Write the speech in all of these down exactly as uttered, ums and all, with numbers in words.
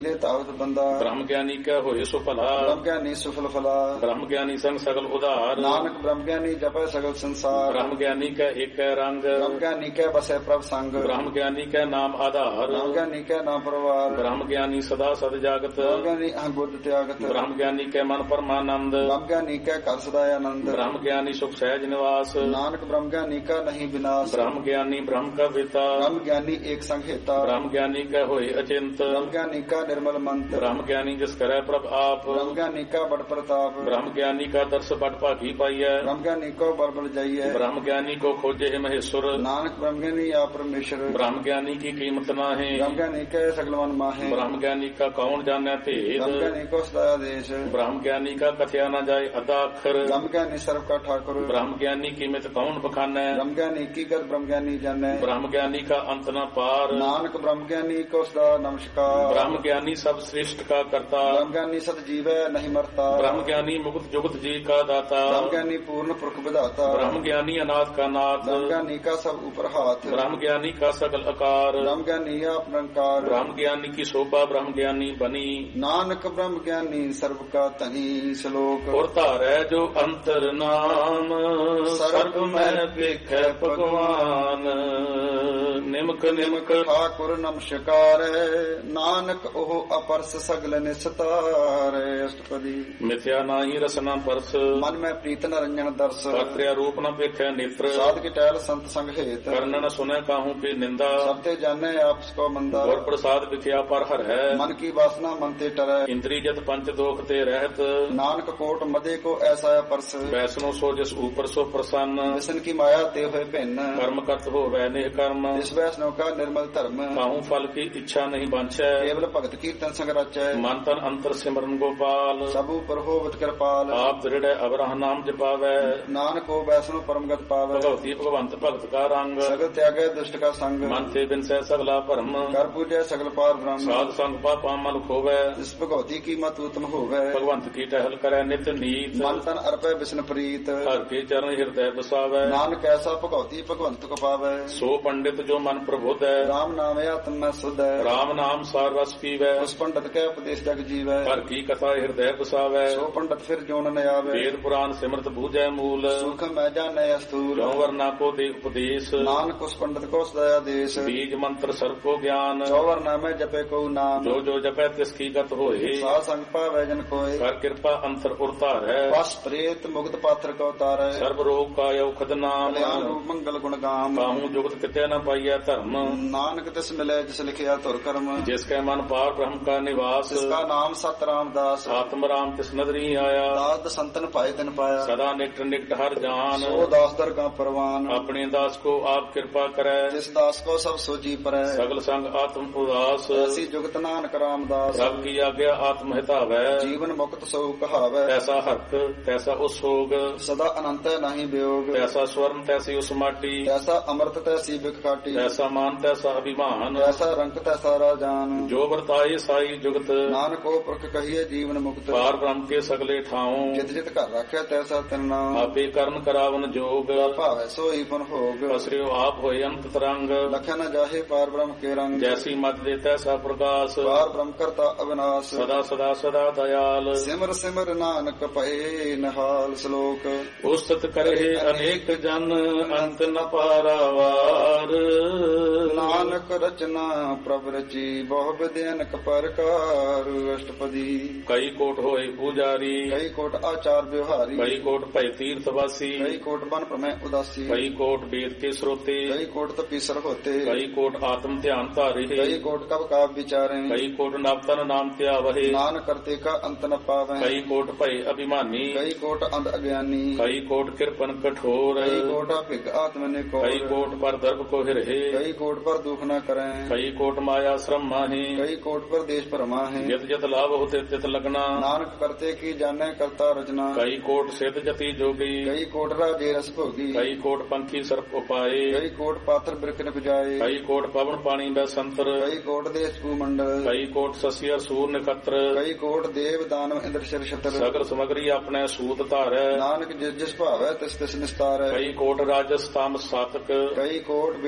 ਤਾਵਤ ਬੰਦਾ ਬ੍ਰਹਮ ਗਿਆਨੀ ਕੈ ਹੋਏ ਸੋ ਭਲਾ ਬ੍ਰਹਮ ਗਿਆਨੀ ਸੁਫਲ ਫਲਾ ਬ੍ਰਹਮ ਗਿਆਨੀ ਸੰਗ ਸਗਲ ਉਧਾਰ ਨਾਨਕ ਬ੍ਰਹਮ ਗਿਆਨੀ ਜਪੈ ਸਗਲ ਸੰਸਾਰ ਬ੍ਰਹਮ ਗਿਆਨੀ ਕੈ ਏਕੈ ਰੰਗ ਬ੍ਰਹਮ ਗਿਆਨੀ ਕੈ ਬਸੈ ਪ੍ਰਭ ਸੰਗ ਬ੍ਰਹਮ ਗਿਆਨੀ ਕੈ ਨਾਮ ਆਧਾਰ ਬ੍ਰਹਮ ਗਿਆਨੀ ਕੈ ਨਾਮ ਪਰਵਾਰ ਬ੍ਰਹਮ ਗਿਆਨੀ ਸਦਾ ਸਦ ਜਾਗਤ ਬ੍ਰਹਮ ਗਿਆਨੀ ਅਹ ਬੁੱਧ ਤਿਆਗਤ ਬ੍ਰਹਮ ਗਿਆਨੀ ਕੈ ਮਨ ਪਰਮਾਨੰਦ ਬ੍ਰਹਮ ਗਿਆਨੀ ਕੈ ਘਰ ਸਦਾ ਆਨੰਦ ਬ੍ਰਹਮ ਗਿਆਨੀ ਸੁਖ ਸਹਿਜ ਨਿਵਾਸ ਨਾਨਕ ਬ੍ਰਹਮ ਗਿਆਨੀ ਕਾ ਨਹੀਂ ਵਿਨਾਸ਼ ਬ੍ਰਹਮ ਗਿਆਨੀ ਬ੍ਰਹਮ ਕਾ ਵੇਤਾ ਬ੍ਰਹਮ ਗਿਆਨੀ ਏਕ ਸੰਗ ਹੇਤਾ ਬ੍ਰਹਮ ਗਿਆਨੀ ਕੈ ਹੋਏ ਅਚਿੰਤ ਬ੍ਰਹਮ ਗਿਆਨੀ ਕਾ ਨਿਰਮਲ ਮੰਤ ਬ੍ਰਹਮ ਗਿਆਨੀ ਜਿਸ ਕਰੈ ਪ੍ਰਭ ਆਪ ਬ੍ਰਹਮ ਗਿਆਨੀ ਕਾ ਬੜ ਪ੍ਰਤਾਪ ਬ੍ਰਹਮ ਗਿਆਨੀ ਕਾ ਦਰਸ ਬੜ ਭਾਗੀ ਪਾਈਐ ਬ੍ਰਹਮ ਗਿਆਨੀ ਕੋ ਬਲ ਬਲ ਜਾਈਐ ਬ੍ਰਹਮ ਗਿਆਨੀ ਕੋ ਖੋਜੇ ਮਹੇਸ਼ਵਰ ਨਾਨਕ ਬ੍ਰਹਮ ਗਿਆਨੀ ਆ ਪਰਮੇਸ਼ਰ ਬ੍ਰਹਮ ਗਿਆਨੀ ਕੀ ਕੀਮਤ ਨਾਹੀਂ ਬ੍ਰਹਮ ਗਿਆਨੀ ਕੈ ਸਗਲ ਮਨ ਮਾਹੇ ਬ੍ਰਹਮ ਗਿਆਨੀ ਕਾ ਕੌਣ ਜਾਣੈ ਭੇਦ ਬ੍ਰਹਮ ਗਿਆਨੀ ਕੋ ਸਦਾ ਆਦੇਸ਼ ਬ੍ਰਹਮ ਗਿਆਨੀ ਕਾ ਕਥਿਆ ਨਾ ਜਾਏ ਅਦਾ ਅੱਖਰ ਬ੍ਰਹਮ ਗਿਆਨੀ ਸਰਬ ਕਾ ਠਾਕੁਰ ਬ੍ਰਹਮ ਗਿਆਨੀ ਕੀਮਤ ਕੌਣ ਬਖਾਨੈ ਬ੍ਰਹਮ ਗਿਆਨੀ ਕੀ ਕਰ ਬ੍ਰਹਮ ਗਿਆਨੀ ਜਾਣੈ ਬ੍ਰਹਮ ਗਿਆਨੀ ਕਾ ਅੰਤ ਨਾ ਪਾਰ ਨਾਨਕ ਬ੍ਰਹਮ ਗਿਆਨੀ ਕੋ ਸਦਾ ਨਮਸਕਾਰ ਬ੍ਰਹਮ ਗਿਆਨੀ ਸਭ ਸ੍ਰਿਸ਼ਟ ਕਾ ਕਰਤਾ ਬ੍ਰਹਮ ਗਿਆਨੀ ਸਤ ਜੀਵੈ ਨਹੀਂ ਮਰਤਾ ਬ੍ਰਹਮ ਗਿਆਨੀ ਮੁਕਤ ਜੁਗਤ ਜੀ ਕਾ ਦਾਤਾ ਬ੍ਰਹਮ ਗਿਆਨੀ ਪੂਰਨ ਪੁਰਖ ਵਿਧਾਤਾ ਬ੍ਰਹਮ ਗਿਆਨੀ ਅਨਾਥ ਕਾ ਨਾਥ ਬ੍ਰਹਮ ਗਿਆਨੀ ਕਾ ਸਭ ਉਪਰ ਹਾਥ ਬ੍ਰਹਮ ਗਿਆਨੀ ਕਾ ਸਗਲ ਆਕਾਰ ਬ੍ਰਹਮ ਗਿਆਨੀ ਆਪ ਨਿਰੰਕਾਰ ਬ੍ਰਹਮ ਗਿਆਨੀ ਕੀ ਸ਼ੋਭਾ ਬ੍ਰਹਮ ਗਿਆਨੀ ਬਨੀ ਨਾਨਕ ਬ੍ਰਹਮ ਗਿਆਨੀ ਸਰਬ ਕਾ ਧਨੀ ਸ਼ਲੋਕ ਔਰ ਧਾਰੈ ਜੋ ਅੰਤਰ ਨਾਮ ਸਰਬ ਮੈਂ ਵੇਖੈ ਭਗਵਾਨ ਨਿਮਕ ਨਿਮਕ ਠਾਕੁਰ ਨਮਸਕਾਰ ਨਾਨਕ ਉਹ ਅਪਰਸ ਸਗਲ ਨਿਸਤਾਰ ਅਸ਼ਟਪਦੀ ਮਿਥਿਆ ਨਾਹੀ ਰਸਨਾ ਪਰਸ ਮਨ ਮੈਂ ਪ੍ਰੀਤ ਨਰੰਜਨ ਦਰਸ ਕਰਤਿਆ ਰੂਪ ਨ ਵੇਖੈ ਨੇਤਰ ਸਾਧ ਕੀ ਟਹਿਲ ਸੰਤ ਸੰਗ ਹੇਤ ਕਰਨ ਨ ਸੁਨੈ ਕਾਹੂ ਕੀ ਨਿੰਦਾ ਸਭ ਤੇ ਜਾਣੈ ਆਪਸ ਕੋ ਮੰਦਾ ਗੁਰ ਪ੍ਰਸਾਦ ਵਿਖਿਆ ਪਰ ਹਰ ਹੈ ਮਨ ਕੀ ਵਾਸਨਾ ਮਨ ਤੇ ਟਰੈ ਇੰਦਰੀ ਜਤ ਪੰਚ ਦੋਖ ਤੇ ਰਹਿਤ ਨਾਨਕ ਕੋਟ ਮਦੇ ਕੋ ਐਸਾ ਅਪਰਸ ਵੈਸਨੋ ਸੋ ਜਿਸ ਉਪਰ ਸੋ ਪ੍ਰਸੰਨ ਵਿਸ਼ਨ ਕੀ ਮਾਇਆ ਤੇ ਹੋਏ ਭਿੰਨ ਕਰਮ ਕਰਤ ਹੋਵੈ ਨਿਹ ਕਰਮ ਇਸ ਵੈਸਨੋ ਕਾ ਨਿਰਮਲ ਧਰਮ ਕਾਹੂ ਫਲ ਕੀ ਇੱਛਾ ਨਹੀਂ ਬਾਂਛੈ ਕੇਵਲ ਭਗਤ ਕੀਰਤਨ ਸੰਗ ਰਚੈ ਮਨ ਤਨ ਅੰਤਰ ਸਿਮਰਨ ਗੋਪਾਲ ਸਭ ਉਪਰ ਹੋਵਤ ਕਿਰਪਾਲ ਆਪ ਦ੍ਰਿੜੈ ਅਵਰਹ ਨਾਮ ਜਪਾਵੈ ਨਾਨਕੋ ਵੈਸਨੋ ਪਰਮਗਤ ਪਾਵੈ ਭਗਵਤੀ ਭਗਵੰਤ ਭਗਤ ਕਾ ਰੰਗ ਸਗਲ ਤਿਆਗੈ ਦੁਸ਼ਟ ਕਾ ਸੰਗ ਮਨ ਤੇ ਬਿਨਸੈ ਸਗਲਾ ਭਰਮ ਕਰ ਪੂਜੈ ਸਗਲ ਪਾਰ ਬ੍ਰਹਮ ਸਾਧ ਸੰਗ ਪਾਪਾ ਮਲ ਖੋਵੈ ਇਸ ਭਗਵਤੀ ਕੀ ਮਤ ਉਤਮ ਹੋਵੈ ਭਗਵੰਤ ਕੀ ਟਹਿਲ ਕਰੈ ਨਿਤ ਨੀਤ ਮਨ ਤਨ ਅਰਪੈ ਬਿਸ਼ਨ ਪ੍ਰੀਤ ਹਰ ਕੇ ਚਰਨ ਹਿਰਦੈ ਬਸਾਵੈ ਨਾਨਕ ਐਸਾ ਭਗਵਤੀ ਭਗਵੰਤ ਕੋ ਪਾਵੈ ਸੋ ਪੰਡਿਤ ਜੋ ਮਨ ਪ੍ਰਬੁੱਧੈ ਰਾਮ ਨਾਮ ਆਤਮ ਮੈਂ ਸੁਧੈ ਰਾਮ ਨਾਮ ਸਾਰ ਰਸ ਪੀਵੈ ਉਸ ਪੰਡਤ ਕੈ ਉਪਦੇਸ਼ ਜਗ ਜੀਵੈ ਹਰ ਕੀ ਕਥਾ ਹਿਰਦੈ ਬਸਾਵੈ ਸੋ ਪੰਡਤ ਫਿਰ ਜੋਨ ਨ ਆਵੈ ਵੇਦ ਪੁਰਾਨ ਸਿਮਰਤ ਬੂਝੈ ਮੂਲ ਸੁਖ ਮੈਂ ਜਾਣੈ ਅਸਤੂਲ ਜੋ ਵਰਨਾ ਕੋ ਦੇ ਉਪਦੇਸ਼ ਨਾਨਕ ਉਸ ਪੰਡਤ ਕੋ ਸਦਾ ਆਦੇਸ਼ ਬੀਜ ਮੰਤਰ ਸਰਬ ਕੋ ਗਿਆਨ ਚੌਵਰ ਨਾਮੈ ਜਪੇ ਕੋ ਨਾਮ ਜੋ ਜੋ ਜਪੈ ਤਿਸ ਕੀ ਗਤ ਹੋਏ ਸਾਧ ਸੰਗ ਪਾਵੈ ਜਨ ਕੋਏ ਕਰ ਕਿਰਪਾ ਅੰਤਰ ਉਰਤਾਰੈ ਬਸ ਪ੍ਰੇਤ ਮੁਕਤ ਪਾਤਰ ਕੋ ਤਾਰੈ ਸਰਬ ਰੋਗ ਕਾ ਔਖਦ ਨਾਮ ਕਲਿਆਣ ਰੂਪ ਮੰਗਲ ਗੁਣ ਗਾਮ ਕਾਹੂ ਜੁਗਤ ਕਿਤੇ ਨ ਪਾਈਐ ਧਰਮ ਨਾਨਕ ਤਿਸ ਮਿਲੈ ਜਿਸ ਲਿਖਿਆ ਧੁਰ ਕਰਮ ਜਿਸ ਕੈ ਮਨ ਪਾਰ ਬ੍ਰਹਮ ਕਾ ਨਿਵਾਸ ਜਿਸ ਕਾ ਨਾਮ ਸਤ ਰਾਮਦਾਸ ਆਤਮ ਰਾਮ ਤਿਸ ਨਦਰੀ ਆਇਆ ਦਾਸ ਸੰਤਨ ਭਾਇ ਤਿਨ ਪਾਇਆ ਸਦਾ ਨਿਕਟ ਨਿਕਟ ਹਰ ਜਾਨ ਸੋ ਦਾਸ ਦਰਗਾ ਪਰਵਾਨ ਆਪਣੇ ਦਾਸ ਕੋ ਆਪ ਕਿਰਪਾ ਕਰੈ ਜਿਸ ਦਾਸ ਕੋ ਸਭ ਸੋਜੀ ਪਰੈ ਸਗਲ ਸੰਗ ਆਤਮ ਉਦਾਸ ਐਸੀ ਜੁਗਤ ਨਾਨਕ ਰਾਮਦਾਸ ਸਭ ਕੀ ਆਗਿਆ ਆਤਮ ਹਿਤਾਵੈ ਜੀਵਨ ਮੁਕਤ ਸੋ ਕਹਾਵੈ ਤੈਸਾ ਹਰਖ ਤੈਸਾ ਉਸ ਹੋਗ ਸਦਾ ਅਨੰਤ ਨਹੀਂ ਵਿਯੋਗ ਤੈਸਾ ਸਵਰਨ ਤੈਸੀ ਉਸ ਮਾਟੀ ਤੈਸਾ ਅੰਮ੍ਰਿਤ ਤੈਸੀ ਬਿਖਾਟੀ ਤੈਸਾ ਮਾਨ ਤੈਸਾ ਅਭਿਮਾਨ ਤੈਸਾ ਰੰਕ ਤੈਸਾ ਰਾਜਾਨ ਜੋ ਵਰਤਾਏ ਸਾਈ ਜੁਗਤ ਨਾਨਕ ਉਹ ਪੁਰਖ ਕਹੀਏ ਜੀਵਨ ਮੁਕਤ ਪਾਰ ਬ੍ਰਹਮ ਕੇ ਸਗਲੇ ਠਾਉ ਜਿਤ ਜਿਤ ਘਰ ਰੱਖਿਆ ਤੈਸਾ ਤਿਨ ਨਾਮ ਆਪੇ ਕਰਨ ਕਰਾਵਨ ਜੋਗ ਭਾਵੈ ਸੋਈ ਪੁਨ ਭੋਗ ਅਸਰਿਓ ਆਪ ਹੋਏ ਅੰਤ ਤਰੰਗ ਲਖਿਆ ਨ ਜਾਹੇ ਪਾਰ ਬ੍ਰਹਮ ਕੇ ਰੰਗ ਜੈਸੀ ਮਤ ਦੇ ਤੈਸਾ ਪ੍ਰਕਾਸ਼ ਪਾਰ ਬ੍ਰਹਮ ਕਰਤਾ ਅਵਿਨਾਸ਼ ਸਦਾ ਸਦਾ ਸਦਾ ਦਇਆਲ ਸਿਮਰ ਸਿਮਰ ਨਾਨਕ ਭਏ ਨਿਹਾਲ ਸ਼ਲੋਕ ਉਸਤਤ ਕਰੇ ਅਨੇਕ ਜਨ ਅੰਤ ਨ ਪਾਰਾਵਾਰ ਨਾਨਕ ਰਚਨਾ ਪ੍ਰਭ ਰਚੀ ਬਹੁ ਵਿਦਿਆਨਕ ਪ੍ਰਕਾਰ ਅਸ਼ਟਪਦੀ ਕਈ ਕੋਟ ਹੋਏ ਪੂਜਾਰੀ ਕਈ ਕੋਟ ਆਚਾਰ ਵਿਵਹਾਰੀ ਕਈ ਕੋਟ ਭੈ ਤੀਰਥ ਵਾਸੀ ਕਈ ਕੋਟ ਬਨ ਪ੍ਰਮੈ ਉਦਾਸੀ ਕਈ ਕੋਟ ਵੇਦ ਕੇ ਸਰੋਤੇ ਕਈ ਕੋਟ ਤਪੀਸਰ ਹੋਤੇ ਕਈ ਕੋਟ ਆਤਮ ਧਿਆਨ ਧਾਰੇ ਕਈ ਕੋਟ ਕਬ ਕਾਬ ਵਿਚਾਰੇ ਕਈ ਕੋਟ ਨਵਤਨ ਨਾਮ ਧਿਆਵਹਿ ਨਾਨਕ ਕਰਤੇ ਕਾ ਅੰਤ ਨ ਪਾਵੈ ਕਈ ਕੋਟ ਭੈ ਅਭਿਮਾਨੀ ਕਈ ਕੋਟ ਅੰਧ ਅਗਿਆਨੀ ਕਈ ਕੋਟ ਕਿਰਪਨ ਕਠੋਰ ਕਈ ਕੋਟ ਭਿਗ ਆਤਮ ਨੇ ਕੋ ਕਈ ਕੋਟ ਪਰ ਦਰਬ ਕੋ ਹਿਰਹਿ ਕਈ ਕੋਟ ਪਰ ਦੁਖ ਨ ਕਰੈ ਕਈ ਕੋਟ ਮਾਇਆ ਸ਼ਰਮ ਮਾਹੀ ਕਈ ਕੋਟ ਪਰ ਦੇਸ਼ ਭਰਮਾ ਹੈ ਜਿਤ ਜਿਤ ਲਾਭ ਹੋਤੇ ਤਿਤ ਲਗਨਾ ਨਾਨਕ ਕਰਤੇ ਕੀ ਜਾਣੈ ਕਰਤਾ ਰਚਨਾ ਕਈ ਕੋਟ ਸਿਧ ਜਤੀ ਜੋਗੀ ਕਈ ਕੋਟ ਰਾਜੇ ਰਸ ਭੋਗੀ ਕਈ ਕੋਟ ਪੰਖੀ ਸਰਪ ਉਪਾਏ ਕਈ ਕੋਟ ਪਾਤਰ ਬਿਰਖ ਨ ਪੁਜਾਏ ਕਈ ਕੋਟ ਪਵਨ ਪਾਣੀ ਬੈ ਸੰਤਰ ਕਈ ਕੋਟ ਦੇਸ਼ ਭੂ ਮੰਡਲ ਕਈ ਕੋਟ ਸਸੀਰ ਸੂਰ ਨਖਤਰ ਕਈ ਕੋਟ ਦੇਵ ਦਾਨਵ ਇੰਦਰ ਸ਼ਰ ਛਤਰ ਸਗਲ ਸਮਗਰੀ ਆਪਣੇ ਸੂਤ ਧਾਰੈ ਨਾਨਕ ਜਿਸ ਜਿਸ ਭਾਵੈ ਤਿਸ ਤਿਸ ਨਿਸਤਾਰੈ ਕਈ ਕੋਟ ਰਾਜਸ ਤਾਮ ਸਾਤਕ ਕਈ ਕੋਟ ਵੇਦ ਪ੍ਰਾਣ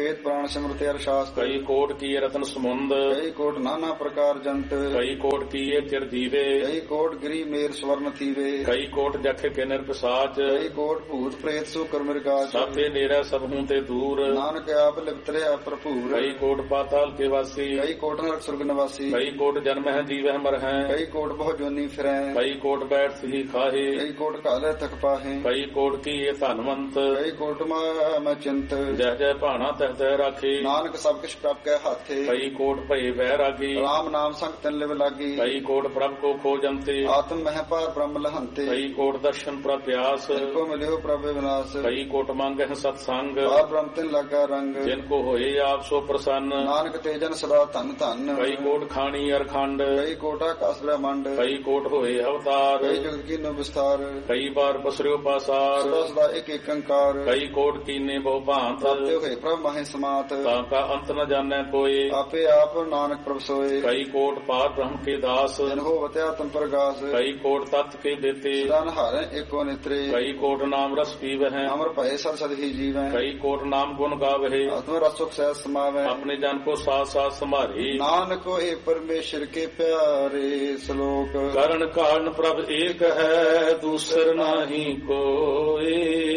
पुराण सिमृत हर शास्त्र कई कोट किए रत्न समुंद कई कोट नाना प्रकार जंत कई कोट किए चिर दीवे कई कोट गिरी मेर स्वर्ण थीवे कई कोट जख के निरपसाच कई कोट भूत प्रेत सुकर मृगाच साथे नेरा सब हूं ते दूर नानक आप लिपतरे भरपूर कई कोट पाताल के वासी कई कोट नरक सुर्ग निवासी कई कोट जन्म है जीवह मर है कई कोट बहु जोनी फिरै कई कोट बैठ ही खाहे कई कोट काले तक पाहे कई कोट की ये धनवंत कई कोट मैं चिंत जय जय भाना तह तह राखे नानक सब किछ प्रभ के हाथे कई कोट भय वैरागी राम नाम संग तन लिव लागी कई कोट प्रभ को खोजंते आत्म मह पार ब्रह्म लहंते कई कोट दर्शन प्रत्यास जिनको मिलियो प्रभ विनाश कई कोट मांग सत्संग पार ब्रह्म तिन लगा रंग जिनको होए आप सो प्रसन्न नानक तेजन सदा धन धन कई कोट खानी अरखंड कई कोटा कास ब्रह्मांड कई कोट होए अवतार कई जगत की नो विस्तार कई बार पसरियो पासार सदा सदा एक एक अंकार कई कोट कीने बहु भांत प्राप्त होए प्रभ महे समात ताका अंत न जाने कोई आपे आप नानक प्रभ सोए कई कोट पार ब्रह्म के दास जन हो बत्या तुम प्रगास कई कोट तत्व के देते सदा नहारे एको नेत्रे कई कोट नाम रस पीव है अमर भय सद सद ही जीवै कई कोट नाम गुण गावे आत्म रस सुख सहज समावै अपने जन को साथ साथ संभारी नानक ए परमेश्वर के प्यारे श्लोक करण कारण प्रभ एक है दूसर नाही कोई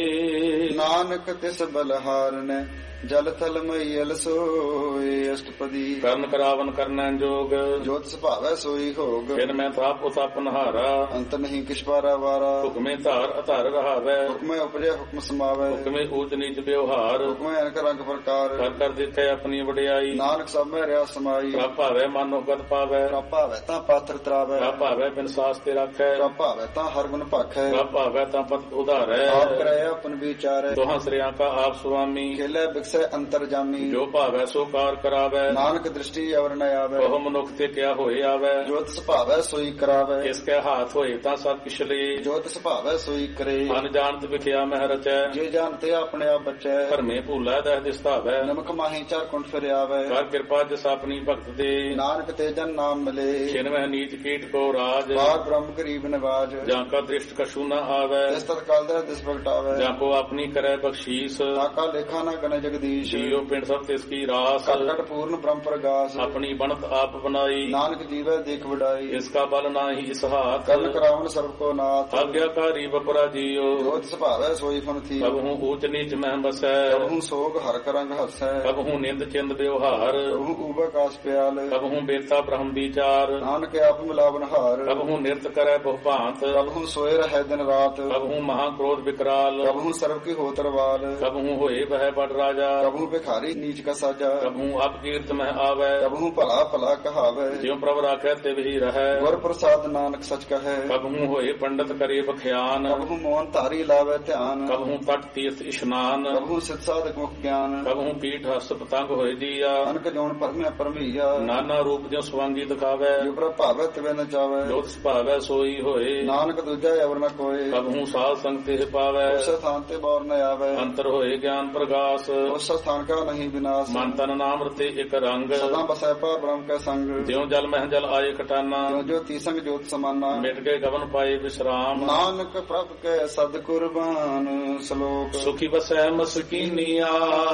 नानक तिस बलहारन जल थल मईल सोए अष्टपदी करण करावन करना जोग जोत सुभावै सोई होग फिर मैं ताप उतापन हारा अंत नहीं किछ पारा वारा हुक्मे धार अधार रहावै हुक्म उपजे हुक्म समावै हुक्मे ऊच नीच व्यवहार हुक्म अनक रंग प्रकार कर कर दिखे अपनी वडियाई नानक सब में रहा समाई प्रभ भावै मानो गत पावै प्रभ भावै तां पात्र त्रावै प्रभ भावै बिन सास ते रखै प्रभ भावै तां हर गुण भाखै प्रभ भावै तां पत उधारै आप करे अपन विचारै दोहां श्रेया का आप स्वामी खेले बिकसै अंतर जामी जो भावै सो कार करावै नानक दृष्टि अवर न आवै बहु मनुख ते क्या होए आवै जोत सुभावै सोई करावै इसके हाथ होए तां सब पिछले जोत सुभावै सोई करे अनजानत विखिया मह रचै जे जानते अपने आप बचै धर्मे भूलै दह दिसतावै नमक माही चार कुंठ फिर आवै कर कृपा जस अपनी भगत दे नानक तेजन नाम मिले छिनवह नीच कीट को राज बार ब्रह्म गरीब नवाज जाका दृष्ट कछु न आवै इस तत्काल दर दिस प्रगटावै जाको अपनी करे बख्शीस ताका लेखा न गण जगदीश जियो पिंड सब तिसकी रास कट कट पूर्ण ब्रह्म प्रगास अपनी बनत आप बनाई नानक जीवै देख बढ़ाई इसका बल नाही इस हाथ कर्ण करावन सर्व को नाथ आज्ञाकारी बपरा जियो जोत सुभावै सोई फन थी कबहू ऊच नीच मह बसै कबहू सोग हर करंग हसै कबहू निंद चिंद व्यवहार कबहू ऊबा कास प्याल कबहू बेता ब्रह्म विचार नानक आप मिलावन हार कबहू नृत करे बहु भांत कबहू सोए रहे दिन रात कबहू महाक्रोध विकराल कबहू सर्व की हो तरवाल कबहू होए वह बड़ राजा कबहू भिखारी नीच का साजा कबहू अपकीर्त में आवे कबहू भला भला कहावै ज्यों प्रभ राखै तिव ही रहै गुर प्रसाद नानक सच कहे कबहू होए पंडित करे बख्यान कबहू मोहन धारी लावे ध्यान कबहू तट तीर्थ स्नान कबहू सिद्ध साधक मुख ज्ञान कबहू पीठ हस्त पतंग होए जिया अनक जोन परमे परमैया नाना रूप ज्यों स्वांगी दिखावे जो प्रभ भावै तिवे न जावै जोत सुभावै सोई होए नानक दूजा अवर न कोय कबहू साध संग तिह पावै उस स्थान ते बौर न आवै अंतर होए ज्ञान प्रगास उस स्थान का नहीं विनाश मन तन नाम रते एक रंग सदा बसै पर ब्रह्म का संग ज्यों जल मह जल आए कटाना जो जो तीसंग जोत समाना मिट गए गवन पाए विश्राम नानक प्रभ के सद कुर्बान श्लोक सुखी बसै मस्कीनिया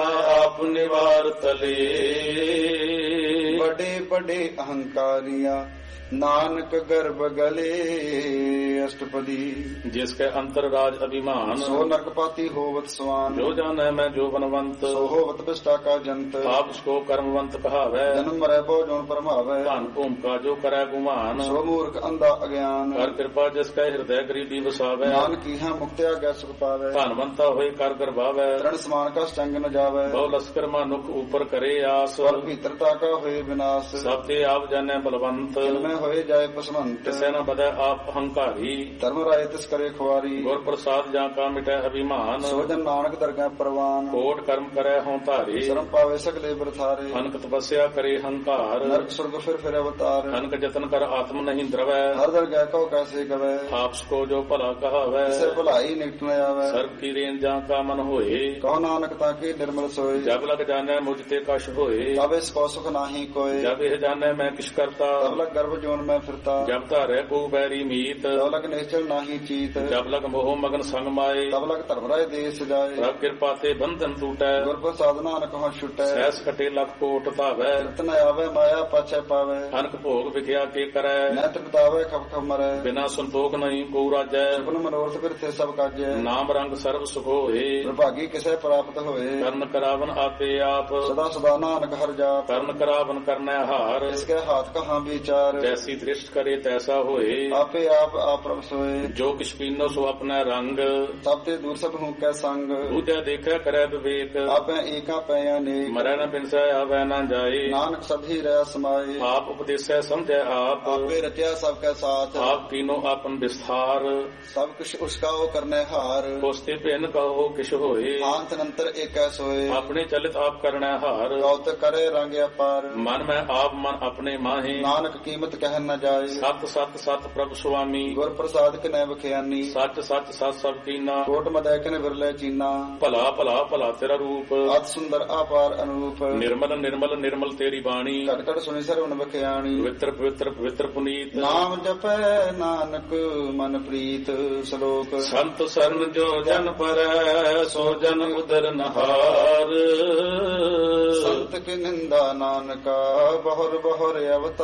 आप निवार तले बड़े बड़े अहंकारिया नानक गर्भ गले अष्टपदी जिसके अंतर राज अभिमान सो नरकपाती होवत स्वान जो जाने मैं जो बनवंत सो होवत बिष्टा का जंत आप उसको कर्मवंत कहावै जन्म मरै बो जोन परमावै धन भूम का जो करे गुमान सो मूर्ख अंधा अज्ञान कर कृपा जिसके हृदय गरीबी बसावै नानक की है मुक्त्या गै सुख पावै धनवंता होए कर गर्भावै तरण समान का स्टंग न जावै बहु लश्कर मानुख ऊपर करे आस स्वर भीतरता का होए विनाश सब ते आप जाने बलवंत में होए जाए पसवंत किसे न बदै आप अहंकारी धर्म राय तिस करे खुआरी गुर प्रसाद जा का मिटै अभिमान सोजन नानक दरगाह परवान कोट कर्म करे हों धारी शर्म पावे सकले बरथारे अनक तपस्या करे हंकार नरक स्वर्ग फिर फिर अवतार अनक जतन कर आत्म नहीं द्रवै हर दरगाह को कैसे गवै आपस को जो भला कहावै इसे भलाई निकट न आवै सर्व की रेन जा का मन होए कहो नानक ताकि निर्मल सोए जब लग जाने मुझ ते कश होए तब इसको सुख नाही कोय जब यह जाने मैं किस करता तब लग गर्भ प्रभु जोन मैं फिरता जब धारे को बैरी मीत तब लग निश्चल नाही चीत जब लग मोह मगन संग माए तब लग धर्मराय देश जाए प्रभ कृपा ते बंधन टूटै गुरपुर साधना न कहाँ छुटै सहस कटे लख कोट धावै रतन आवे माया पाछे पावे अनक भोग विख्या के करै नैत बितावे खप खप मरै बिना संतोख नहीं को राजै सपन मनोरथ फिर थे सब काजै नाम रंग सर्व सुख होए विभागी किसे प्राप्त होए कर्ण करावन आपे आप सदा सदा नानक हर जाप कर्ण करावन करनै हार इसके हाथ कहाँ विचार जैसी दृष्ट करे तैसा होए आपे आप आप प्रभ सोए जो किछ पीनो सो अपना रंग सब ते दूर सब हूँ कै संग दूजा देखै करै विवेक आपे एका पै अनेक मरै न बिनसै आवै न जाए नानक सभी रह समाए आप उपदेसै समझै आप आपे रचा सबके साथ आप कीनो आपन विस्तार सब कुछ उसका वो करने हार कोस्ते भिन्न कहो किछ होए अंत नंतर एक सोए अपने चलित आप करनै हार कौत करे रंग अपार मन में आप मन अपने माहे नानक कीमत कह न जाए सत सत सत प्रभु स्वामी गुर प्रसाद के न बखियानी सच सच सत सब कीना कोट मदै के न विरले चीना भला भला भला तेरा रूप अत सुंदर अपार अनुरूप निर्मल निर्मल निर्मल तेरी बाणी घट घट सुनि सरवण बखियानी पवित्र पवित्र पवित्र पुनीत नाम जपै नानक मन प्रीत श्लोक संत शरण जो जन पर सो जन उदर नहार संत की निंदा नानका बहुर बहुर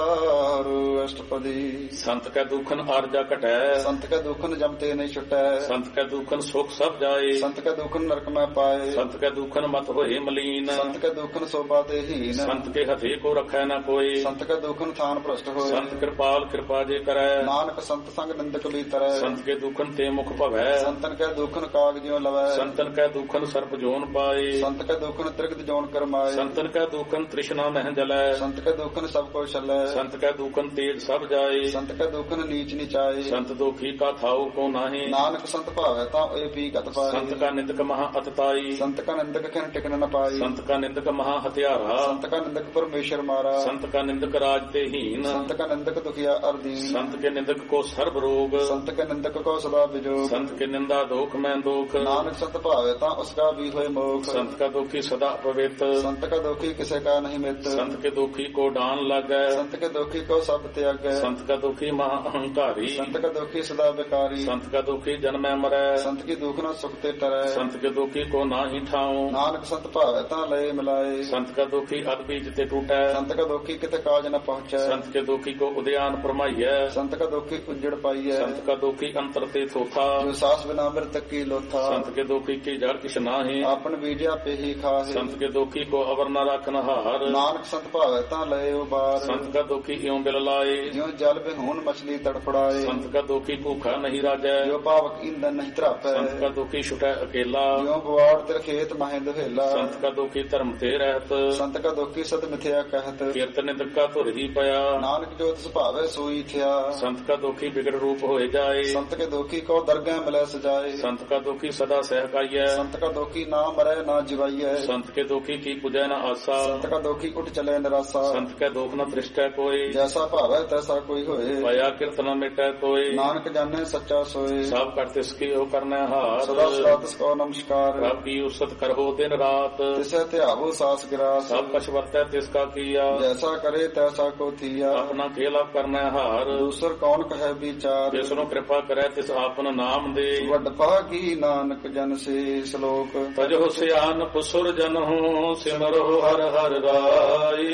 अवतार अष्टपदी संत का दुखन आरजा कटै संत का दुखन जमते नहीं छुटै संत का दुखन सुख सब जाए संत का दुखन नरक में पाए संत का दुखन मत होए मलीन संत का दुखन शोभा दे हीन संत के हथे को रखै न कोई संत का दुखन थान भ्रष्ट होए संत कृपाल कृपा जे करै नानक संत संग निंदक भी तरै संत के दुखन ते मुख भवै संतन का दुखन काग ज्यों लवै संतन का दुखन सर्प जोन पाए संत का दुखन त्रिगत जोन करमाए संतन का दुखन तृष्णा नह जलै संत का दुखन सब को छलै संत का दुखन तेज सब जाए संत का दुखन नीच नीचाए संत दुखी का थाऊ को नाहि नानक संत भावै ता ए पी गत पाए संत का निंदक महा अतताई संत का निंदक खन टिकन न पाई संत का निंदक महा हत्यारा संत का निंदक परमेश्वर मारा संत का निंदक राज ते हीन संत का निंदक दुखिया अर्दीन संत के निंदक को सर्व रोग संत के निंदक को सदा विजोग संत के निंदा दोख में दोख नानक संत भावै ता उसका भी होए मोख संत का दुखी सदा पवित्र संत का दुखी किसे का नहीं मित संत के दुखी को डान लगै संत के दुखी को सब त्यागै संत का दुखी महा अहंकारी संत का दुखी सदा बेकारी संत का दुखी जन्मै मरै संत की दुख न सुख ते टरै संत के दुखी को नाही ठाऊं नानक संत भावै ता लय मिलाए संत का दुखी अध बीज ते टूटै संत का दुखी किते काज न पहुँचै संत के दुखी को उद्यान परमाइयै संत का दुखी उजड़ पाइयै संत का दुखी अंतर ते थोथा जो सास बिना मृतक की लोथा संत के दुखी की जड़ किछ नाहि आपन बीजा पे ही खाहे संत के दुखी को अवर न रखन हार नानक संत भावै ता लय उबार संत का दुखी इਉਂ बिल लाए ज्यों जल बिहून मछली तड़फड़ाए संत का दुखी भूखा नहीं राजै जो पावक ईंधन नहीं त्रापै संत का दुखी छुटै अकेला ज्यों बुआड़ तिर खेत माहे दुहेला संत का दुखी धर्म ते रहत संत का दुखी सत मिथ्या कहत कीर्तन निंदक का धुर ही पया नानक जो तिस भावै सोई थिया संत का दुखी बिगड़ रूप होए जाए संत के दुखी को दरगाह मिलै सजाए संत का दुखी सदा सहकाइयै संत का दुखी ना मरै ना जिवाइयै संत के दुखी की पूजै न आसा संत का दुखी उठ चले निराशा संत के दुख न दृष्टै कोई जैसा भावै तैसा कोई होए पया कीर्तन मिटै कोई नानक जाने सच्चा सोए सब कर तिसकी हो करनै हार सदा सदा तिसको नमस्कार प्रभ की उसत करहो दिन रात तिसे त्यागो सास गिरास सब कछ वर्तै तिसका किया जैसा करे तैसा को थिया अपना खेला करनै हार दूसर कौन कहे विचार जिसनु कृपा करे तिस आपन नाम दे वड भागी नानक जन से श्लोक तजो सियान पुसुर जन हो सिमरो हर हर राई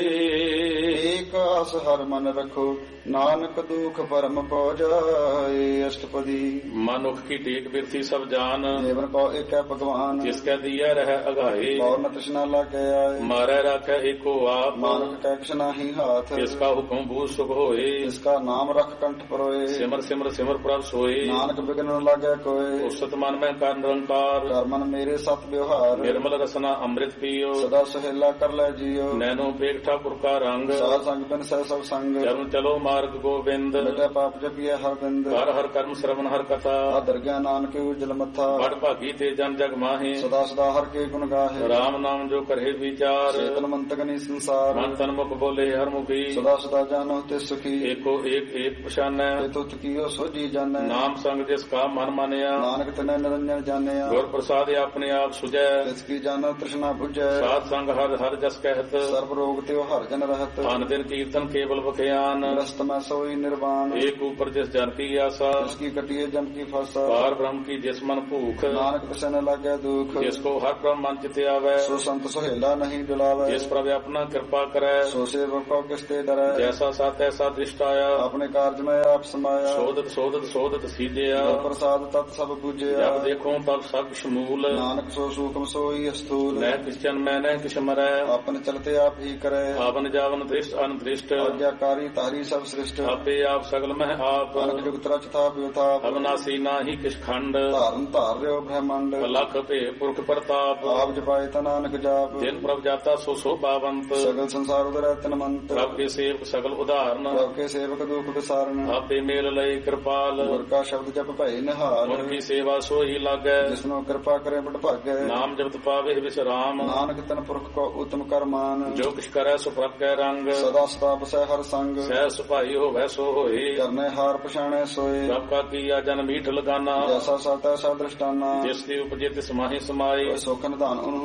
एक आस हर मन रखो नानक दुख परम पौ जाए अष्टपदी मनुख की टेक बिरथी सब जान देवन को एक है भगवान जिसका दिया रह अगाए और न तृष्णा लागे आए मारे रखे एको आप मानक टैक्षणा ही हाथ जिसका हुक्म भू सुख होए इसका नाम रख कंठ परोए सिमर सिमर सिमर प्रभ सोए नानक बिघ्न न लागे कोई उसत मन में कर निरंकार कर मन मेरे सत व्यवहार निर्मल रसना अमृत पियो सदा सहेला कर ले जियो नैनो पेट ठाकुर का रंग सार संग बिन सह सब संग चरण चलो मार्ग गोविंद बेटा पाप जपिए हर बिंद हर हर कर्म श्रवण हर कथा दरगाह नानक उज्जल मथा बड़ भागी ते जन जग माहे सदा सदा हर के गुण गाहे राम नाम जो करे विचार चेतन मंतगनी संसार मन तन मुख बोले हर मुखी सदा सदा जानो ते सुखी एको एक एक पछानै तुत कियो सोजी जाने नाम संग जिसका मन मानिया नानक तने निरंजन जाने गुर प्रसाद अपने आप सुजै जिसकी जानो तृष्णा बुझै साध संग हर हर जस कहत सर्व रोग त्यो हर जन रहत अन दिन कीर्तन केवल बखयान ग्रस्त समय सोई निर्वाण एक ऊपर जिस जन की आशा जिसकी कटिए जम की फसा पार ब्रह्म की जिस मन भूख नानक तिसे न लगे दुख जिसको हर ब्रह्म मन चित आवे सो संत सुहेला नहीं डुलावे जिस प्रभु अपना कृपा करे सो सेवक को किसते डरे जैसा साथ ऐसा दृष्टाया अपने कार्य में आप समाया शोधत शोधत शोधत सीधया जो प्रसाद तत् सब पूजया जब देखो तब सब शमूल नानक सो सूक्ष्म सोई स्थूल न किशन मैं न किश मरै अपने चलते आप ही करे आवन जावन दृष्ट अनदृष्ट आज्ञाकारी तारी सब सृष्ट आपे आप सगल में आप अनक जुगत रच था व्योथा अविनाशी नाही किश खंड धारण धार्यो ब्रह्मांड लख पे पुरख प्रताप आप जपाए नानक जाप जिन प्रभ जाता सो शोभावंत सगल संसार उदर तनमंत प्रभ के सेवक सगल उदाहरण प्रभ के सेवक दुख विसारण आपे मेल लय कृपाल गुर का शब्द जप भय निहाल उनकी सेवा सो ही लागे जिसनो कृपा करे बड़ भाग्य नाम जपत पावे विश्राम नानक तन पुरख को उत्तम कर मान जो किछ करे सो प्रभ कै रंग सदा सदा बसै हर संग सह सुपाई हो वै सो होए करने हार पछाणे सोए प्रभ का किया जन मीठ लगाना जैसा सा तैसा दृष्टाना जिसकी उपजे तिस माहि समाई सोखन दान उन्हु